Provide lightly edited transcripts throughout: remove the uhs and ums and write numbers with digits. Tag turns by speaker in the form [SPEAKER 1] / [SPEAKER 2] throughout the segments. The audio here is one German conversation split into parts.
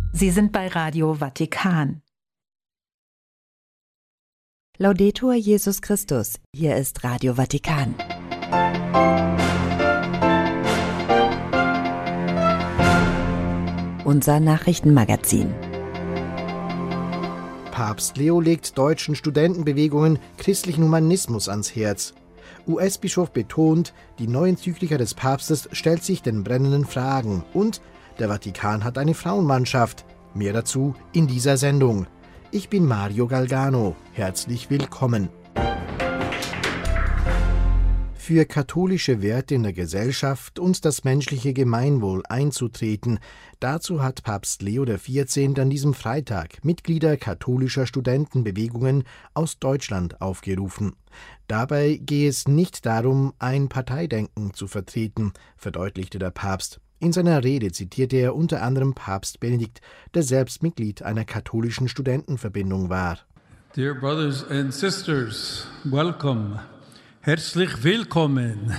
[SPEAKER 1] Sie sind bei Radio Vatikan.
[SPEAKER 2] Laudetur Jesus Christus, hier ist Radio Vatikan. Unser Nachrichtenmagazin.
[SPEAKER 3] Papst Leo legt deutschen Studentenbewegungen christlichen Humanismus ans Herz. US-Bischof betont, die neue Enzyklika des Papstes stellt sich den brennenden Fragen und der Vatikan hat eine Frauenmannschaft. Mehr dazu in dieser Sendung. Ich bin Mario Galgano. Herzlich willkommen. Für katholische Werte in der Gesellschaft und das menschliche Gemeinwohl einzutreten, dazu hat Papst Leo XIV. An diesem Freitag Mitglieder katholischer Studentenbewegungen aus Deutschland aufgerufen. Dabei gehe es nicht darum, ein Parteidenken zu vertreten, verdeutlichte der Papst. In seiner Rede zitierte er unter anderem Papst Benedikt, der selbst Mitglied einer katholischen Studentenverbindung war.
[SPEAKER 4] Dear brothers and sisters, welcome. Herzlich willkommen.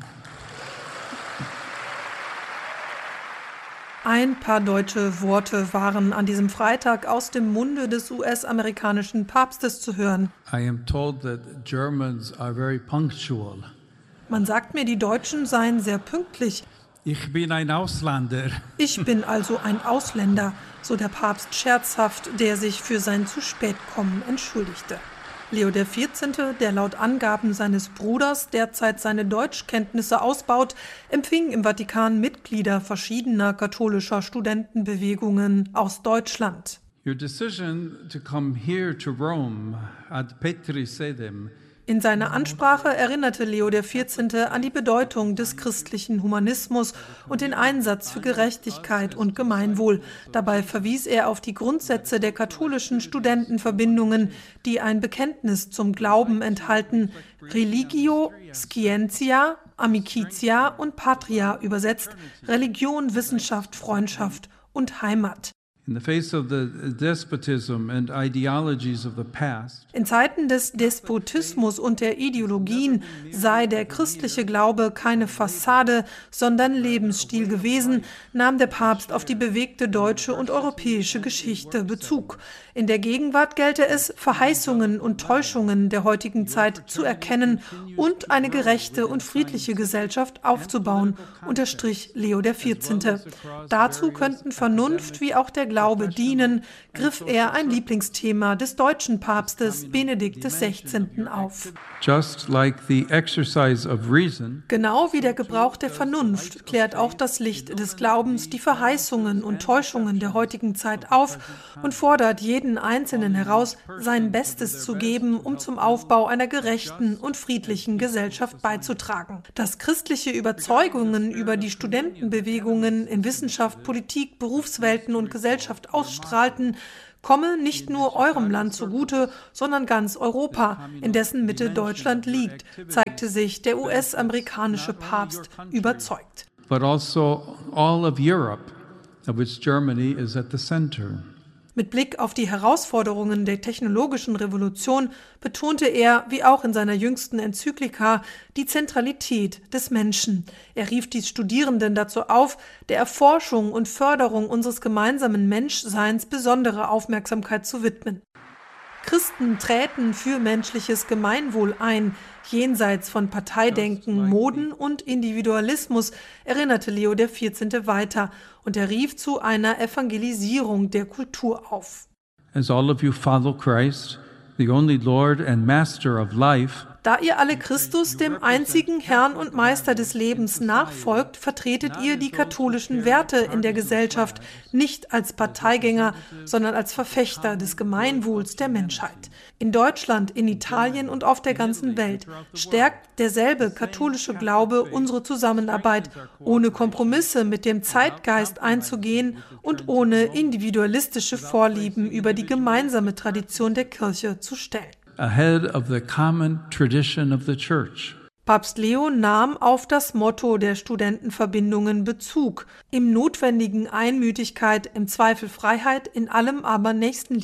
[SPEAKER 5] Ein paar deutsche Worte waren an diesem Freitag aus dem Munde des US-amerikanischen Papstes zu hören.
[SPEAKER 4] I am told that Germans are very punctual.
[SPEAKER 5] Man sagt mir, die Deutschen seien sehr pünktlich.
[SPEAKER 4] Ich bin ein Ausländer.
[SPEAKER 5] Ich bin also ein Ausländer, so der Papst scherzhaft, der sich für sein Zu-Spät-Kommen entschuldigte. Leo XIV., der laut Angaben seines Bruders derzeit seine Deutschkenntnisse ausbaut, empfing im Vatikan Mitglieder verschiedener katholischer Studentenbewegungen aus Deutschland.
[SPEAKER 4] Your decision to come here to Rome ad Petri sedem.
[SPEAKER 5] In seiner Ansprache erinnerte Leo XIV. An die Bedeutung des christlichen Humanismus und den Einsatz für Gerechtigkeit und Gemeinwohl. Dabei verwies er auf die Grundsätze der katholischen Studentenverbindungen, die ein Bekenntnis zum Glauben enthalten: Religio, Scientia, Amicitia und Patria, übersetzt Religion, Wissenschaft, Freundschaft und Heimat.
[SPEAKER 4] In the face of the despotism and ideologies of the past.
[SPEAKER 5] In Zeiten des Despotismus und der Ideologien sei der christliche Glaube keine Fassade, sondern Lebensstil gewesen, nahm der Papst auf die bewegte deutsche und europäische Geschichte Bezug. In der Gegenwart gelte es, Verheißungen und Täuschungen der heutigen Zeit zu erkennen und eine gerechte und friedliche Gesellschaft aufzubauen, unterstrich Leo XIV. Dazu könnten Vernunft wie auch der Glaube dienen, griff er ein Lieblingsthema des deutschen Papstes Benedikt XVI. Auf.
[SPEAKER 4] Just like the exercise of reason.
[SPEAKER 5] Genau wie der Gebrauch der Vernunft klärt auch das Licht des Glaubens die Verheißungen und Täuschungen der heutigen Zeit auf und fordert jeden Einzelnen heraus, sein Bestes zu geben, um zum Aufbau einer gerechten und friedlichen Gesellschaft beizutragen. Dass christliche Überzeugungen über die Studentenbewegungen in Wissenschaft, Politik, Berufswelten und Gesellschaft ausstrahlten, komme nicht nur eurem Land zugute, sondern ganz Europa, in dessen Mitte Deutschland liegt, zeigte sich der US-amerikanische Papst überzeugt.
[SPEAKER 4] But also all of Europe, of which Germany is at the center.
[SPEAKER 5] Mit Blick auf die Herausforderungen der technologischen Revolution betonte er, wie auch in seiner jüngsten Enzyklika, die Zentralität des Menschen. Er rief die Studierenden dazu auf, der Erforschung und Förderung unseres gemeinsamen Menschseins besondere Aufmerksamkeit zu widmen. Christen träten für menschliches Gemeinwohl ein, jenseits von Parteidenken, Moden und Individualismus, erinnerte Leo XIV. Weiter, und er rief zu einer Evangelisierung der Kultur auf.
[SPEAKER 4] As all of you follow Christ, the only Lord and Master of life,
[SPEAKER 5] da ihr alle Christus, dem einzigen Herrn und Meister des Lebens, nachfolgt, vertretet ihr die katholischen Werte in der Gesellschaft nicht als Parteigänger, sondern als Verfechter des Gemeinwohls der Menschheit. In Deutschland, in Italien und auf der ganzen Welt stärkt derselbe katholische Glaube unsere Zusammenarbeit, ohne Kompromisse mit dem Zeitgeist einzugehen und ohne individualistische Vorlieben über die gemeinsame Tradition der Kirche zu stellen.
[SPEAKER 4] Ahead of the common tradition of the church.
[SPEAKER 5] Papst Leo nahm auf das Motto der Studentenverbindungen Bezug: im Notwendigen Einmütigkeit, im Zweifel Freiheit, in allem aber Nächstenliebe.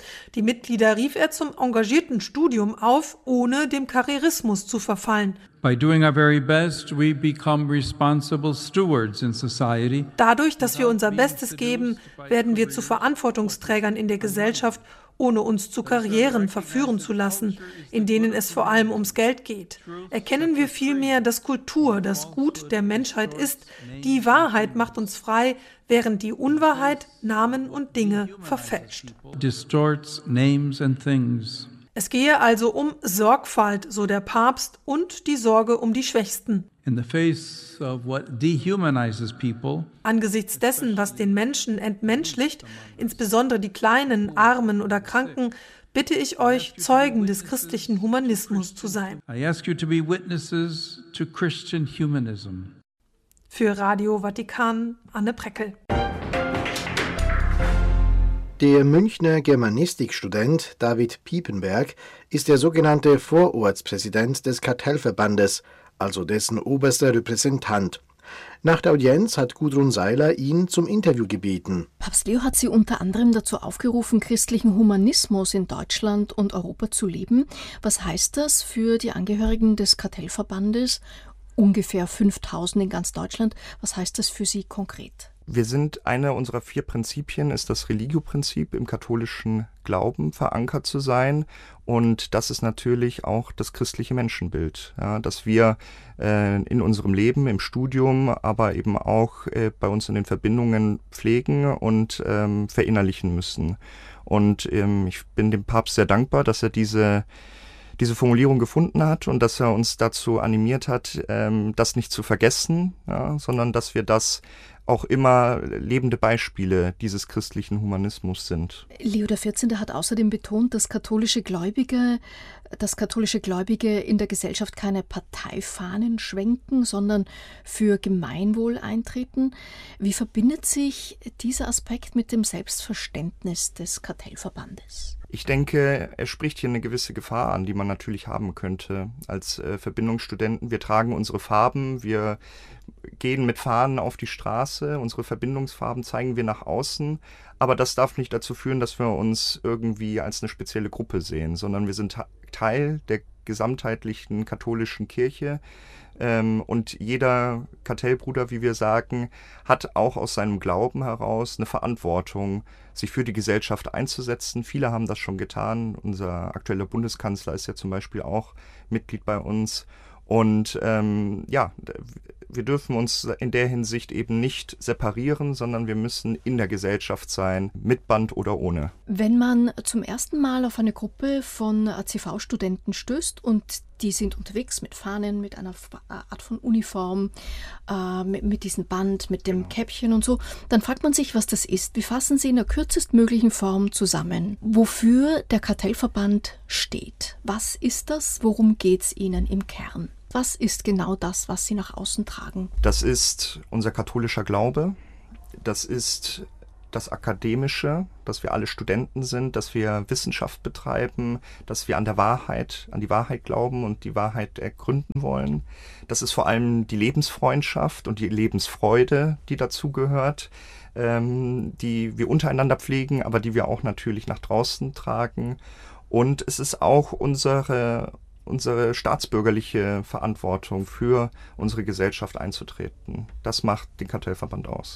[SPEAKER 5] Die Mitglieder rief er zum engagierten Studium auf, ohne dem Karrierismus zu verfallen.
[SPEAKER 4] By doing our very best, we become responsible stewards in society.
[SPEAKER 5] Dadurch, dass wir unser Bestes geben, werden wir zu Verantwortungsträgern in der Gesellschaft, ohne uns zu Karrieren verführen zu lassen, in denen es vor allem ums Geld geht. Erkennen wir vielmehr, dass Kultur das Gut der Menschheit ist. Die Wahrheit macht uns frei, während die Unwahrheit Namen und Dinge verfälscht.
[SPEAKER 4] Distorts names and things.
[SPEAKER 5] Es gehe also um Sorgfalt, so der Papst, und die Sorge um die Schwächsten.
[SPEAKER 4] In the face of what dehumanizes people,
[SPEAKER 5] Angesichts dessen, was den Menschen entmenschlicht, insbesondere die Kleinen, Armen oder Kranken, bitte ich euch, Zeugen des christlichen Humanismus zu sein.
[SPEAKER 4] I ask you to be witnesses to Christian humanism.
[SPEAKER 5] Für Radio Vatikan, Anne Preckel.
[SPEAKER 3] Der Münchner Germanistikstudent David Piepenberg ist der sogenannte Vorortspräsident des Kartellverbandes, also dessen oberster Repräsentant. Nach der Audienz hat Gudrun Seiler ihn zum Interview gebeten.
[SPEAKER 6] Papst Leo hat Sie unter anderem dazu aufgerufen, christlichen Humanismus in Deutschland und Europa zu leben. Was heißt das für die Angehörigen des Kartellverbandes? Ungefähr 5000 in ganz Deutschland. Was heißt das für Sie konkret?
[SPEAKER 7] Eine unserer 4 Prinzipien ist das Religio-Prinzip, im katholischen Glauben verankert zu sein. Und das ist natürlich auch das christliche Menschenbild, ja, dass wir in unserem Leben, im Studium, aber eben auch bei uns in den Verbindungen pflegen und verinnerlichen müssen. Und ich bin dem Papst sehr dankbar, dass er diese Formulierung gefunden hat und dass er uns dazu animiert hat, das nicht zu vergessen, ja, sondern dass wir das auch immer lebende Beispiele dieses christlichen Humanismus sind.
[SPEAKER 6] Leo XIV. Hat außerdem betont, dass katholische Gläubige in der Gesellschaft keine Parteifahnen schwenken, sondern für Gemeinwohl eintreten. Wie verbindet sich dieser Aspekt mit dem Selbstverständnis des Kartellverbandes?
[SPEAKER 7] Ich denke, er spricht hier eine gewisse Gefahr an, die man natürlich haben könnte als Verbindungsstudenten. Wir tragen unsere Farben, wir gehen mit Fahnen auf die Straße, unsere Verbindungsfarben zeigen wir nach außen, aber das darf nicht dazu führen, dass wir uns irgendwie als eine spezielle Gruppe sehen, sondern wir sind Teil der gesamtheitlichen katholischen Kirche. Und jeder Kartellbruder, wie wir sagen, hat auch aus seinem Glauben heraus eine Verantwortung, sich für die Gesellschaft einzusetzen. Viele haben das schon getan. Unser aktueller Bundeskanzler ist ja zum Beispiel auch Mitglied bei uns. Und wir dürfen uns in der Hinsicht eben nicht separieren, sondern wir müssen in der Gesellschaft sein, mit Band oder ohne.
[SPEAKER 6] Wenn man zum ersten Mal auf eine Gruppe von ACV-Studenten stößt und die sind unterwegs mit Fahnen, mit einer Art von Uniform, mit diesem Band, mit dem Käppchen und so, dann fragt man sich, was das ist. Wir fassen sie in der kürzestmöglichen Form zusammen. Wofür der Kartellverband steht. Was ist das? Worum geht es Ihnen im Kern? Was ist genau das, was Sie nach außen tragen?
[SPEAKER 7] Das ist unser katholischer Glaube. Das ist das Akademische, dass wir alle Studenten sind, dass wir Wissenschaft betreiben, dass wir an die Wahrheit glauben und die Wahrheit ergründen wollen. Das ist vor allem die Lebensfreundschaft und die Lebensfreude, die dazugehört, die wir untereinander pflegen, aber die wir auch natürlich nach draußen tragen. Und es ist auch unsere staatsbürgerliche Verantwortung, für unsere Gesellschaft einzutreten. Das macht den Kartellverband aus.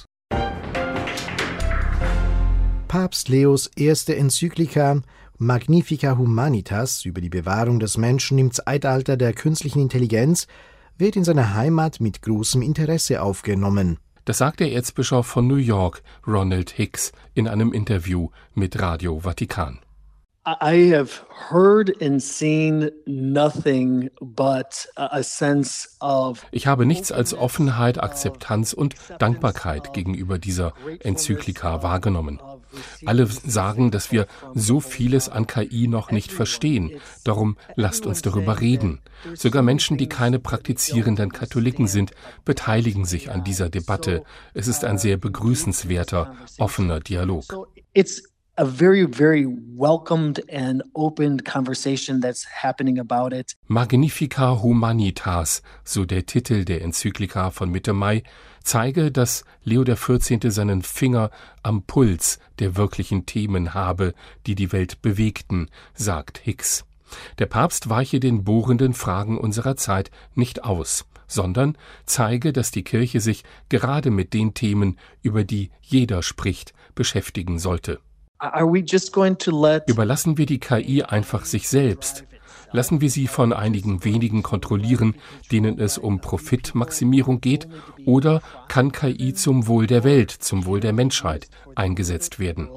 [SPEAKER 3] Papst Leos erste Enzyklika Magnifica Humanitas über die Bewahrung des Menschen im Zeitalter der künstlichen Intelligenz wird in seiner Heimat mit großem Interesse aufgenommen.
[SPEAKER 8] Das sagt der Erzbischof von New York, Ronald Hicks, in einem Interview mit Radio Vatikan.
[SPEAKER 9] I have heard and seen nothing but a sense of.
[SPEAKER 8] Ich habe nichts als Offenheit, Akzeptanz und Dankbarkeit gegenüber dieser Enzyklika wahrgenommen. Alle sagen, dass wir so vieles an KI noch nicht verstehen. Darum lasst uns darüber reden. Sogar Menschen, die keine praktizierenden Katholiken sind, beteiligen sich an dieser Debatte. Es ist ein sehr begrüßenswerter, offener Dialog.
[SPEAKER 9] A very, very welcomed and open conversation that's happening about it.
[SPEAKER 8] Magnifica Humanitas, so der Titel der Enzyklika von Mitte Mai, zeige, dass Leo XIV. Seinen Finger am Puls der wirklichen Themen habe, die die Welt bewegten, sagt Hicks. Der Papst weiche den bohrenden Fragen unserer Zeit nicht aus, sondern zeige, dass die Kirche sich gerade mit den Themen, über die jeder spricht, beschäftigen sollte. Überlassen wir die KI einfach sich selbst? Lassen wir sie von einigen wenigen kontrollieren, denen es um Profitmaximierung geht? Oder kann KI zum Wohl der Welt, zum Wohl der Menschheit eingesetzt werden?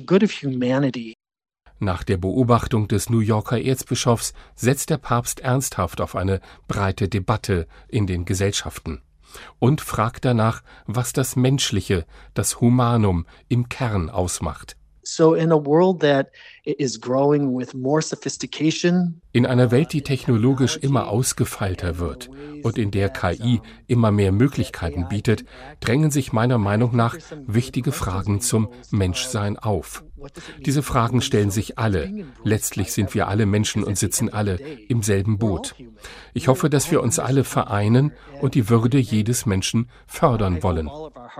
[SPEAKER 8] Nach der Beobachtung des New Yorker Erzbischofs setzt der Papst ernsthaft auf eine breite Debatte in den Gesellschaften und fragt danach, was das Menschliche, das Humanum im Kern ausmacht. In einer Welt, die technologisch immer ausgefeilter wird und in der KI immer mehr Möglichkeiten bietet, drängen sich meiner Meinung nach wichtige Fragen zum Menschsein auf. Diese Fragen stellen sich alle. Letztlich sind wir alle Menschen und sitzen alle im selben Boot. Ich hoffe, dass wir uns alle vereinen und die Würde jedes Menschen fördern wollen.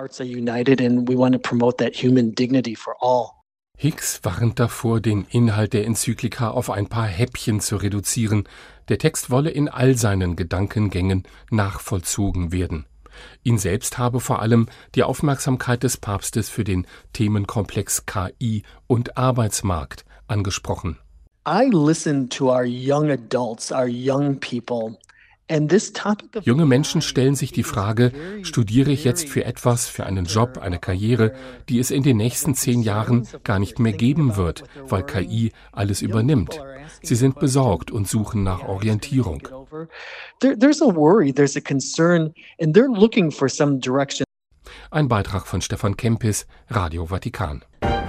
[SPEAKER 8] Hicks warnt davor, den Inhalt der Enzyklika auf ein paar Häppchen zu reduzieren. Der Text wolle in all seinen Gedankengängen nachvollzogen werden. Ihn selbst habe vor allem die Aufmerksamkeit des Papstes für den Themenkomplex KI und Arbeitsmarkt angesprochen.
[SPEAKER 9] I listen to our young adults, our young people.
[SPEAKER 8] Junge Menschen stellen sich die Frage, studiere ich jetzt für etwas, für einen Job, eine Karriere, die es in den nächsten 10 Jahren gar nicht mehr geben wird, weil KI alles übernimmt. Sie sind besorgt und suchen nach Orientierung. Ein Beitrag von Stefan Kempis, Radio Vatikan.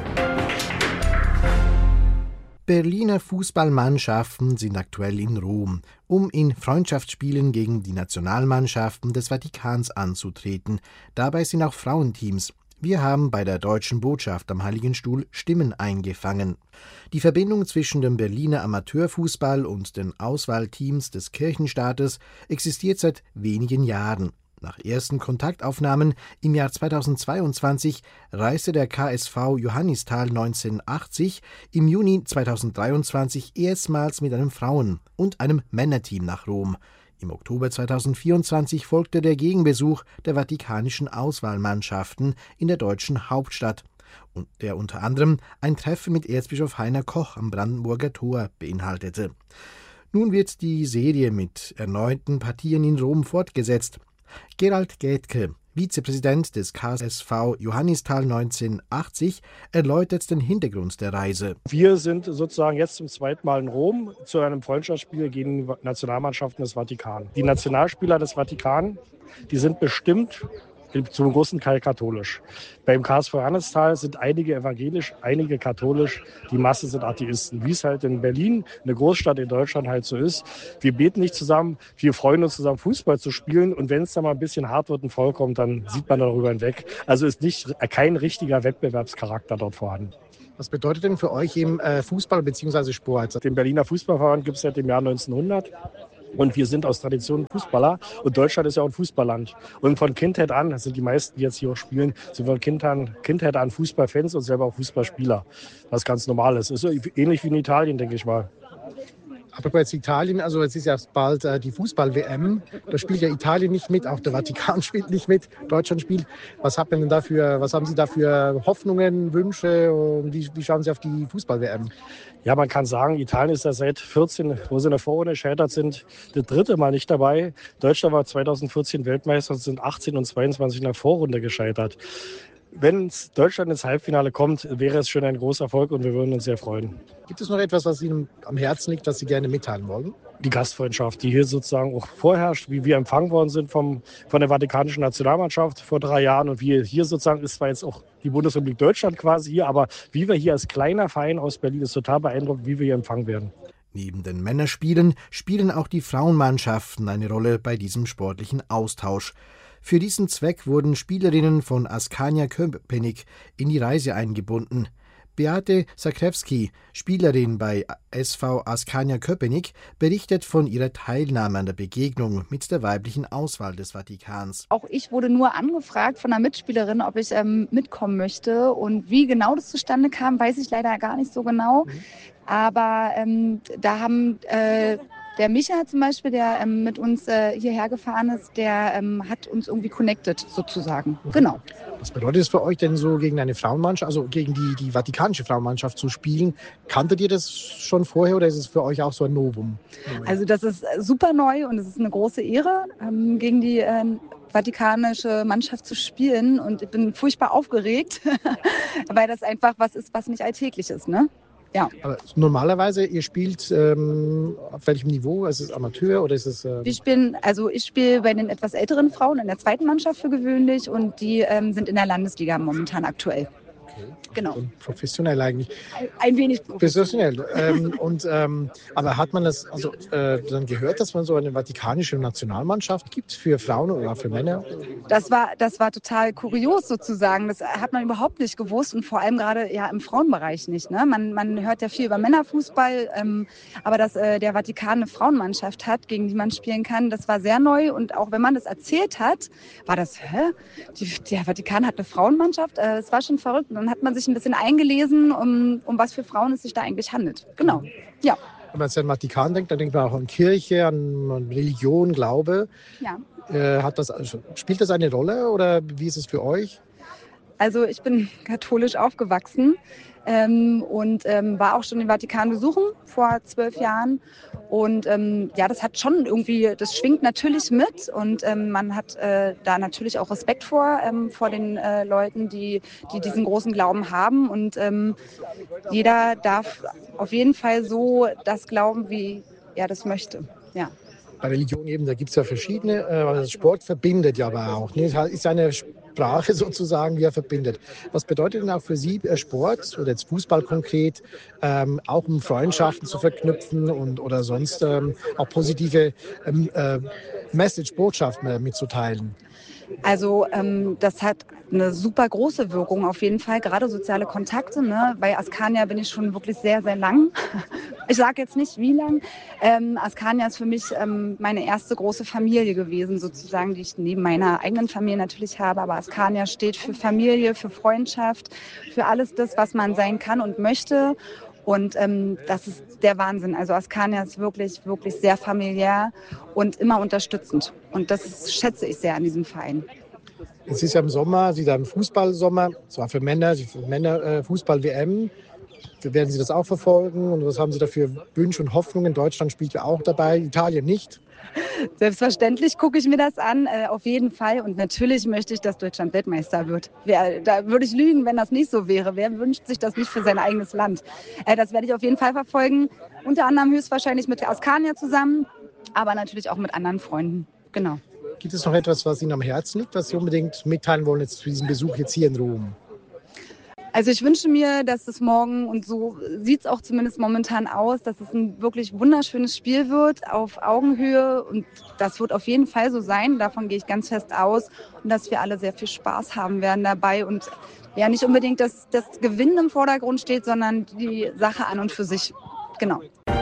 [SPEAKER 3] Berliner Fußballmannschaften sind aktuell in Rom, um in Freundschaftsspielen gegen die Nationalmannschaften des Vatikans anzutreten. Dabei sind auch Frauenteams. Wir haben bei der Deutschen Botschaft am Heiligen Stuhl Stimmen eingefangen. Die Verbindung zwischen dem Berliner Amateurfußball und den Auswahlteams des Kirchenstaates existiert seit wenigen Jahren. Nach ersten Kontaktaufnahmen im Jahr 2022 reiste der KSV Johannisthal 1980 im Juni 2023 erstmals mit einem Frauen- und einem Männerteam nach Rom. Im Oktober 2024 folgte der Gegenbesuch der vatikanischen Auswahlmannschaften in der deutschen Hauptstadt, und der unter anderem ein Treffen mit Erzbischof Heiner Koch am Brandenburger Tor beinhaltete. Nun wird die Serie mit erneuten Partien in Rom fortgesetzt. Gerald Gätke, Vizepräsident des KSV Johannisthal 1980, erläutert den Hintergrund der Reise.
[SPEAKER 10] Wir sind sozusagen jetzt zum zweiten Mal in Rom zu einem Freundschaftsspiel gegen die Nationalmannschaften des Vatikan. Die Nationalspieler des Vatikan, die sind bestimmt zum großen Teil katholisch. Beim KSV Johannisthal sind einige evangelisch, einige katholisch, die Masse sind Atheisten. Wie es halt in Berlin, eine Großstadt in Deutschland halt so ist. Wir beten nicht zusammen, wir freuen uns zusammen Fußball zu spielen, und wenn es dann mal ein bisschen hart wird und voll kommt, dann sieht man darüber hinweg. Also ist kein richtiger Wettbewerbscharakter dort vorhanden.
[SPEAKER 3] Was bedeutet denn für euch eben Fußball bzw. Sport?
[SPEAKER 10] Den Berliner Fußballverband gibt es seit dem Jahr 1900. Und wir sind aus Tradition Fußballer, und Deutschland ist ja auch ein Fußballland. Und von Kindheit an, das sind die meisten, die jetzt hier auch spielen, sind von Kindheit an Fußballfans und selber auch Fußballspieler. Was ganz normal ist. Ist so ähnlich wie in Italien, denke ich mal.
[SPEAKER 3] Apropos jetzt Italien, also jetzt ist ja bald die Fußball-WM. Da spielt ja Italien nicht mit, auch der Vatikan spielt nicht mit, Deutschland spielt. Was haben Sie da für Hoffnungen, Wünsche und wie schauen Sie auf die Fußball-WM?
[SPEAKER 10] Ja, man kann sagen, Italien ist ja seit 14, wo sie in der Vorrunde gescheitert sind, das 3. Mal nicht dabei. Deutschland war 2014 Weltmeister und sind 18 und 22 in der Vorrunde gescheitert. Wenn Deutschland ins Halbfinale kommt, wäre es schon ein großer Erfolg und wir würden uns sehr freuen.
[SPEAKER 3] Gibt es noch etwas, was Ihnen am Herzen liegt, was Sie gerne mitteilen wollen?
[SPEAKER 10] Die Gastfreundschaft, die hier sozusagen auch vorherrscht, wie wir empfangen worden sind von der Vatikanischen Nationalmannschaft vor 3 Jahren, und wie hier sozusagen ist zwar jetzt auch die Bundesrepublik Deutschland quasi hier, aber wie wir hier als kleiner Verein aus Berlin ist total beeindruckend, wie wir hier empfangen werden.
[SPEAKER 3] Neben den Männerspielen spielen auch die Frauenmannschaften eine Rolle bei diesem sportlichen Austausch. Für diesen Zweck wurden Spielerinnen von Askania Köpenick in die Reise eingebunden. Beate Sakrewski, Spielerin bei SV Askania Köpenick, berichtet von ihrer Teilnahme an der Begegnung mit der weiblichen Auswahl des Vatikans.
[SPEAKER 11] Auch ich wurde nur angefragt von einer Mitspielerin, ob ich mitkommen möchte. Und wie genau das zustande kam, weiß ich leider gar nicht so genau. Aber da haben der Micha zum Beispiel, der mit uns hierher gefahren ist, der hat uns irgendwie connected sozusagen. Genau.
[SPEAKER 10] Was bedeutet es für euch denn so, gegen eine Frauenmannschaft, also gegen die vatikanische Frauenmannschaft zu spielen? Kanntet ihr das schon vorher oder ist es für euch auch so ein Novum?
[SPEAKER 11] Also das ist super neu und es ist eine große Ehre, gegen die vatikanische Mannschaft zu spielen. Und ich bin furchtbar aufgeregt, weil das einfach was ist, was nicht alltäglich ist, ne? Ja.
[SPEAKER 10] Aber normalerweise, ihr spielt auf welchem Niveau? Ist es Amateur oder ist es...
[SPEAKER 11] Ich spiele bei den etwas älteren Frauen in der zweiten Mannschaft für gewöhnlich und die sind in der Landesliga momentan aktuell.
[SPEAKER 10] Okay.
[SPEAKER 11] Genau.
[SPEAKER 10] Also professionell eigentlich.
[SPEAKER 11] Ein wenig professionell.
[SPEAKER 10] Aber hat man das dann gehört, dass man so eine vatikanische Nationalmannschaft gibt für Frauen oder für Männer?
[SPEAKER 11] Das war total kurios sozusagen. Das hat man überhaupt nicht gewusst und vor allem gerade ja im Frauenbereich nicht. Ne? Man hört ja viel über Männerfußball, aber dass der Vatikan eine Frauenmannschaft hat, gegen die man spielen kann, das war sehr neu. Und auch wenn man das erzählt hat, war das, der Vatikan hat eine Frauenmannschaft? Das war schon verrückt. Und dann hat man sich ein bisschen eingelesen, um was für Frauen es sich da eigentlich handelt. Genau, ja.
[SPEAKER 10] Wenn man jetzt an den Vatikan denkt, dann denkt man auch an Kirche, an Religion, Glaube.
[SPEAKER 11] Ja.
[SPEAKER 10] Spielt das eine Rolle oder wie ist es für euch?
[SPEAKER 11] Also ich bin katholisch aufgewachsen und war auch schon den Vatikan besuchen vor 12 Jahren. Und das hat schon irgendwie, das schwingt natürlich mit und man hat da natürlich auch Respekt vor den Leuten, die diesen großen Glauben haben. Und jeder darf auf jeden Fall so das glauben, wie er das möchte. Ja.
[SPEAKER 10] Bei Religion eben, da gibt es ja verschiedene. Sport verbindet ja aber auch. Ne? Ist eine Sprache sozusagen, die er verbindet. Was bedeutet denn auch für Sie Sport oder jetzt Fußball konkret, auch um Freundschaften zu verknüpfen oder sonst auch positive Botschaften mitzuteilen?
[SPEAKER 11] Also das hat eine super große Wirkung auf jeden Fall, gerade soziale Kontakte. Ne? Bei Askania bin ich schon wirklich sehr, sehr lang. Ich sage jetzt nicht wie lang. Askania ist für mich meine erste große Familie gewesen, sozusagen, die ich neben meiner eigenen Familie natürlich habe. Aber Askania steht für Familie, für Freundschaft, für alles das, was man sein kann und möchte. Und das ist der Wahnsinn. Also Askania ist wirklich, wirklich sehr familiär und immer unterstützend. Und das schätze ich sehr an diesem Verein.
[SPEAKER 10] Es ist ja im Sommer, wieder im Fußballsommer, zwar für Männer Fußball-WM. Werden Sie das auch verfolgen? Und was haben Sie da für Wünsche und Hoffnungen? Deutschland spielt ja auch dabei, Italien nicht.
[SPEAKER 11] Selbstverständlich gucke ich mir das an, auf jeden Fall. Und natürlich möchte ich, dass Deutschland Weltmeister wird. Da würde ich lügen, wenn das nicht so wäre. Wer wünscht sich das nicht für sein eigenes Land? Das werde ich auf jeden Fall verfolgen. Unter anderem höchstwahrscheinlich mit der Askania zusammen, aber natürlich auch mit anderen Freunden. Genau.
[SPEAKER 10] Gibt es noch etwas, was Ihnen am Herzen liegt, was Sie unbedingt mitteilen wollen jetzt für diesen Besuch jetzt hier in Rom?
[SPEAKER 11] Also ich wünsche mir, dass es morgen, und so sieht es auch zumindest momentan aus, dass es ein wirklich wunderschönes Spiel wird auf Augenhöhe. Und das wird auf jeden Fall so sein. Davon gehe ich ganz fest aus. Und dass wir alle sehr viel Spaß haben werden dabei. Und ja, nicht unbedingt, dass das Gewinnen im Vordergrund steht, sondern die Sache an und für sich. Genau.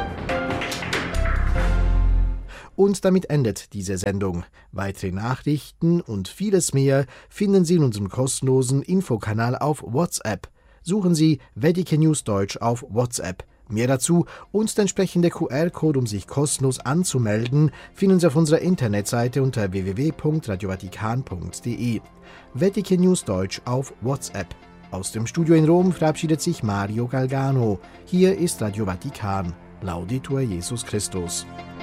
[SPEAKER 3] Und damit endet diese Sendung. Weitere Nachrichten und vieles mehr finden Sie in unserem kostenlosen Infokanal auf WhatsApp. Suchen Sie Vatican News Deutsch auf WhatsApp. Mehr dazu und der entsprechende QR-Code, um sich kostenlos anzumelden, finden Sie auf unserer Internetseite unter www.radiovatikan.de. Vatican News Deutsch auf WhatsApp. Aus dem Studio in Rom verabschiedet sich Mario Galgano. Hier ist Radio Vatikan. Laudetur Jesus Christus.